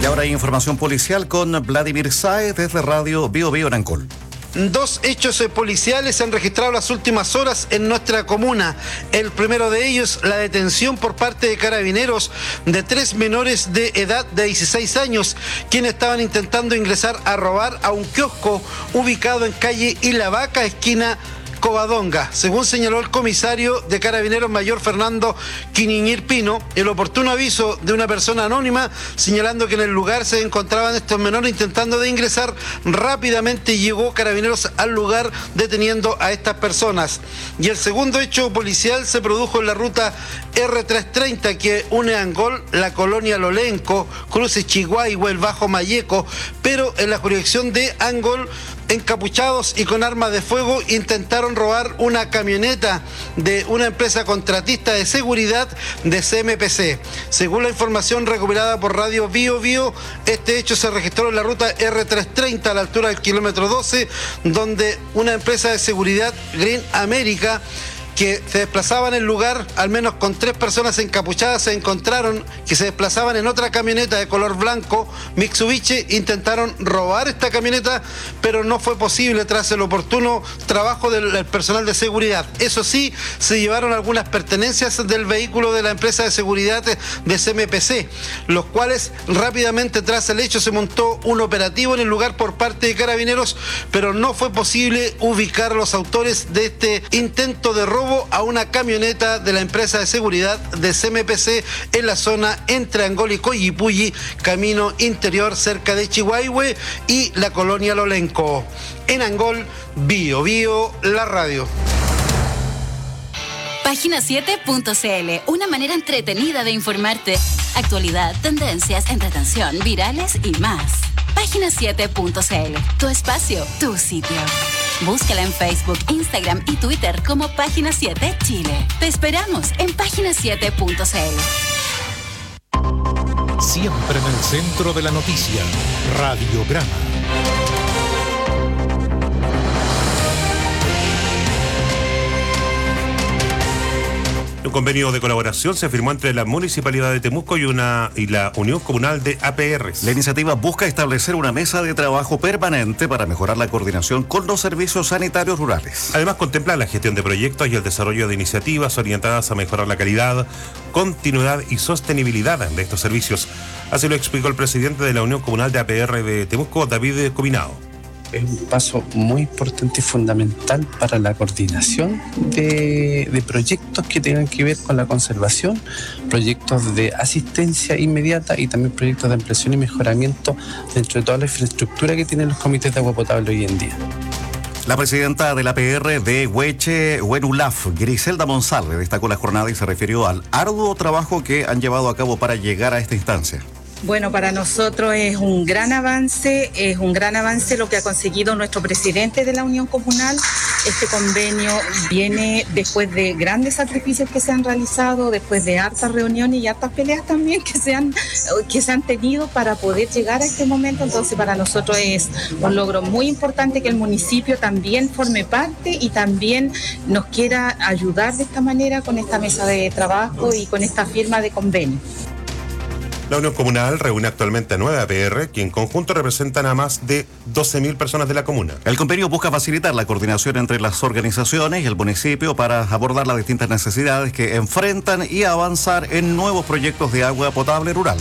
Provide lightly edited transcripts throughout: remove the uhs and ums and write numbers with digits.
Y ahora hay información policial con Vladimir Sáez desde Radio Bio Bio en Ancol. 2 hechos policiales se han registrado las últimas horas en nuestra comuna. El primero de ellos, la detención por parte de carabineros de 3 menores de edad de 16 años, quienes estaban intentando ingresar a robar a un kiosco ubicado en calle Isla Vaca, esquina Covadonga. Según señaló el comisario de Carabineros Mayor Fernando Quiniñir Pino, el oportuno aviso de una persona anónima señalando que en el lugar se encontraban estos menores intentando de ingresar, rápidamente llegó Carabineros al lugar deteniendo a estas personas. Y el segundo hecho policial se produjo en la ruta R330 que une Angol, la colonia Lolenco, cruce Chihuahua, el Bajo Mayeco, pero en la jurisdicción de Angol, encapuchados y con armas de fuego intentaron robar una camioneta de una empresa contratista de seguridad de CMPC. Según la información recuperada por Radio Bio Bio, este hecho se registró en la ruta R330 a la altura del kilómetro 12, donde una empresa de seguridad, Green America, que se desplazaban en el lugar, al menos con 3 personas encapuchadas, se encontraron que se desplazaban en otra camioneta de color blanco, Mitsubishi. Intentaron robar esta camioneta, pero no fue posible tras el oportuno trabajo del personal de seguridad. Eso sí, se llevaron algunas pertenencias del vehículo de la empresa de seguridad de CMPC, los cuales rápidamente tras el hecho se montó un operativo en el lugar por parte de Carabineros, pero no fue posible ubicar a los autores de este intento de robo a una camioneta de la empresa de seguridad de CMPC en la zona entre Angol y Coyipulli, camino interior cerca de Chihuahua y la colonia Lolenco. En Angol, Bio Bio, la radio. Página7.cl, una manera entretenida de informarte. Actualidad, tendencias, entretención, virales y más. Página7.cl, tu espacio, tu sitio. Búscala en Facebook, Instagram y Twitter como Página 7 Chile. Te esperamos en Página7.cl. Siempre en el centro de la noticia, Radiograma. Un convenio de colaboración se firmó entre la Municipalidad de Temuco y la Unión Comunal de APRs. La iniciativa busca establecer una mesa de trabajo permanente para mejorar la coordinación con los servicios sanitarios rurales. Además, contempla la gestión de proyectos y el desarrollo de iniciativas orientadas a mejorar la calidad, continuidad y sostenibilidad de estos servicios. Así lo explicó el presidente de la Unión Comunal de APR de Temuco, David Cominado. Es un paso muy importante y fundamental para la coordinación de proyectos que tengan que ver con la conservación, proyectos de asistencia inmediata y también proyectos de ampliación y mejoramiento dentro de toda la infraestructura que tienen los comités de agua potable hoy en día. La presidenta de la APR de Hueche, Huenulaf, Griselda Monsalve, destacó la jornada y se refirió al arduo trabajo que han llevado a cabo para llegar a esta instancia. Bueno, para nosotros es un gran avance lo que ha conseguido nuestro presidente de la Unión Comunal. Este convenio viene después de grandes sacrificios que se han realizado, después de hartas reuniones y hartas peleas también que se han tenido para poder llegar a este momento. Entonces, para nosotros es un logro muy importante que el municipio también forme parte y también nos quiera ayudar de esta manera con esta mesa de trabajo y con esta firma de convenio. La Unión Comunal reúne actualmente a 9 APR, que en conjunto representan a más de 12.000 personas de la comuna. El convenio busca facilitar la coordinación entre las organizaciones y el municipio para abordar las distintas necesidades que enfrentan y avanzar en nuevos proyectos de agua potable rural.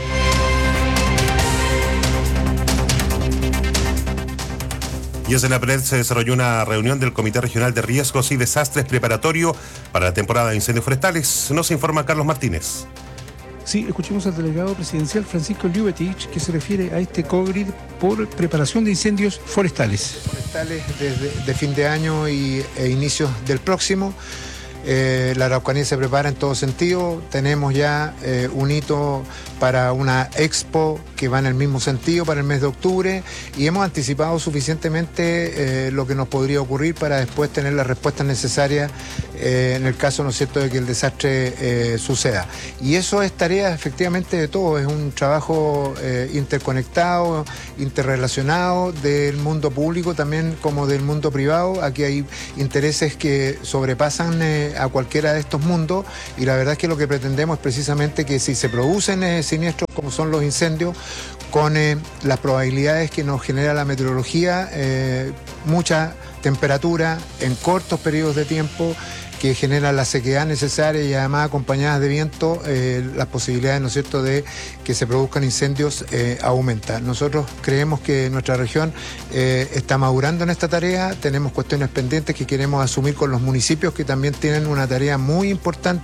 Y en la pared se desarrolló una reunión del Comité Regional de Riesgos y Desastres preparatorio para la temporada de incendios forestales. Nos informa Carlos Martínez. Sí, escuchemos al delegado presidencial Francisco Ljubetich, que se refiere a este COVID por preparación de incendios forestales. Forestales desde fin de año e inicios del próximo. La Araucanía se prepara en todo sentido. Tenemos ya un hito para una expo que va en el mismo sentido para el mes de octubre y hemos anticipado suficientemente lo que nos podría ocurrir para después tener las respuestas necesarias en el caso, ¿no es cierto?, de que el desastre suceda. Y eso es tarea efectivamente de todos, es un trabajo interconectado, interrelacionado del mundo público también como del mundo privado. Aquí hay intereses que sobrepasan a cualquiera de estos mundos, y la verdad es que lo que pretendemos es precisamente que si se producen siniestros como son los incendios, con las probabilidades que nos genera la meteorología, mucha temperatura en cortos periodos de tiempo, que generan la sequedad necesaria y además acompañadas de viento, las posibilidades, ¿no es cierto?, de que se produzcan incendios aumentan. Nosotros creemos que nuestra región está madurando en esta tarea, tenemos cuestiones pendientes que queremos asumir con los municipios, que también tienen una tarea muy importante